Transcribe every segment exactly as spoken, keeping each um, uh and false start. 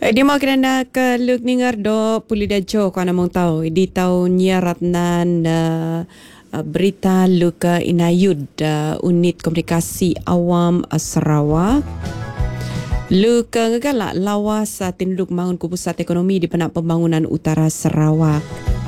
Di mau kerana ke luk ningar do puli dajo ko namong tau di tau nyiaratnan uh, berita luk uh, inayud uh, unit komunikasi awam uh, Sarawak. Luk uh, ngegalak lawas uh, tinduk mangun ku pusat ekonomi di Penak Pembangunan Utara Sarawak.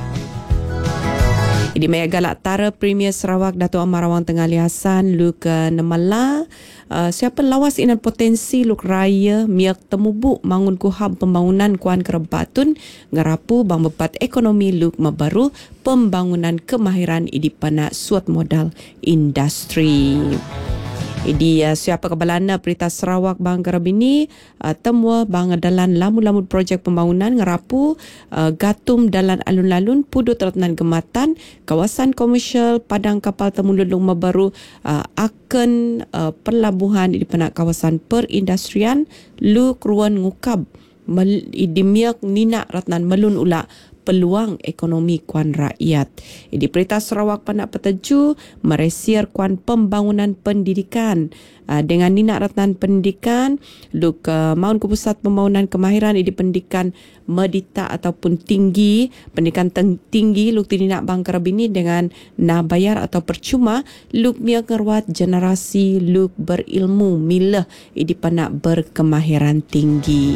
Di Maya Galak Tara Premier Sarawak Dato' Amar Awang Tengah Ali Hassan luk uh, nemala uh, siapa lawas inan potensi luk raya miak temubuk mangun ku hab pembangunan kuan kerebatun ngerapu bang bepat ekonomi luk mabaru pembangunan kemahiran idi panak suat modal industri. Idi uh, siapa kebalana Perintah Sarawak bang kerabini uh, temua bang dalan lamu-lamu projek pembangunan ngerapu uh, gatum dalan alun-alun pudu teratanan gematan kawasan komersial padang kapal temululung mabaru uh, akan uh, pelabuhan di penak kawasan perindustrian lu keruan ngukab di miak nina ratnan melun ula peluang ekonomi kuan rakyat. Di Perintah Sarawak panak peteju meresiar kuan pembangunan pendidikan uh, dengan nina ratnan pendidikan luk uh, maun ke pusat pembangunan kemahiran di pendidikan medita ataupun tinggi pendidikan tinggi luk tinina bang kerabini dengan na bayar atau percuma luk mia ngerwat generasi luk berilmu milah di panak berkemahiran tinggi.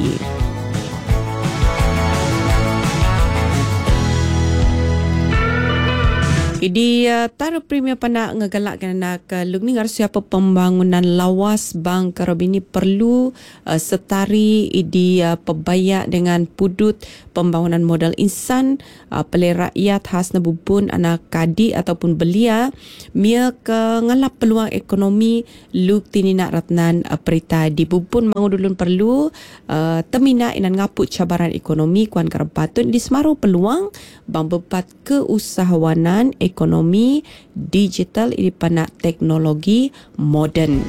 Di uh, Tara Premier panak ngegalak kerana ke luk ni siapa pembangunan lawas bang kerabini perlu uh, setari di uh, pebayak dengan pudut pembangunan modal insan uh, pelai rakyat khas nebubun anak kadi ataupun belia mia ke ngalap peluang ekonomi luk tinina ratnan uh, perita di bubun mangudulun perlu uh, temina inan ngaput cabaran ekonomi kuan kerapatun di semaru peluang bang bepat keusahawanan ekonomi digital ini panak teknologi moden.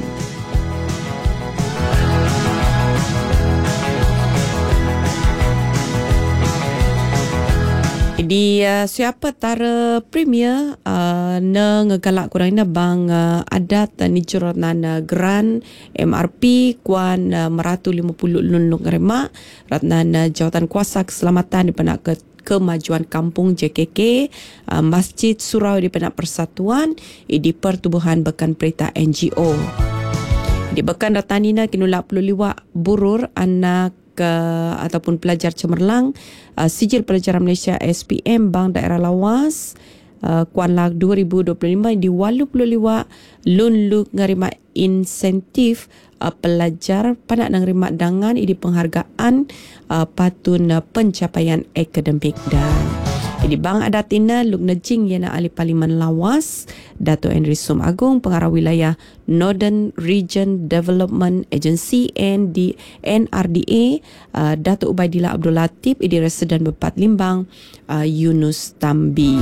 Di uh, siapa Tara Premier uh, ne ngegalak kurang ina bang uh, adat uh, ni jurotnan uh, grant M R P kuan uh, meratu lima puluh lun lung remak ratnan uh, jawatan kuasa keselamatan di panak ke Kemajuan Kampung J K K uh, Masjid Surau di Penak Persatuan di Pertubuhan Bekan Perita N G O. Di Bekan Ratanina kinulak perlu liwak burur anak uh, ataupun pelajar cemerlang uh, Sijil Pelajaran Malaysia S P M Bang Daerah Lawas uh, Kuan Lag dua ribu dua puluh lima di walu puluh liwak lun luk ngarima insentif uh, pelajar panak nangrimak dangan ini penghargaan uh, patun uh, pencapaian akademik dan jadi bang adatina luk nejing yana ahli parlimen Lawas Dato' Henry Sum Agung pengarah wilayah Northern Region Development Agency N D N R D A uh, Dato' Ubaidillah Abdul Latif idi residen Bepat Limbang uh, Yunus Tambi.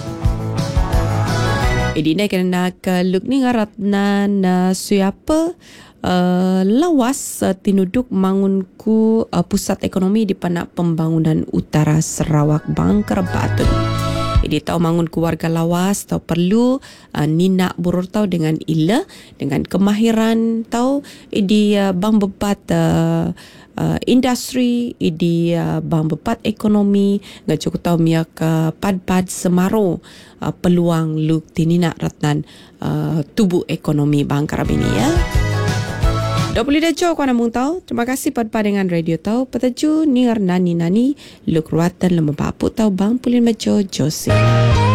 Jadi ni kerana ke luk ni ngaratnan uh, siapa uh, lawas uh, tinuduk mangunku uh, pusat ekonomi di Penak Pembangunan Utara Sarawak bang Kerebatun. Jadi tahu mangun keluarga lawas tahu perlu uh, nina burur tahu dengan ila dengan kemahiran tahu di uh, bang bepat uh, uh, industri di uh, bang bepat ekonomi nggak cukup tahu miak uh, pad-pad semaro uh, peluang luk tinina ratnan uh, tubuh ekonomi bang karabini ya. Dah boleh dah jauh kau namung tahu. Terima kasih pada dengan radio tahu. Petaju ni nani nani luk ruatan lemah bapuk tahu bang pulin majo Jose.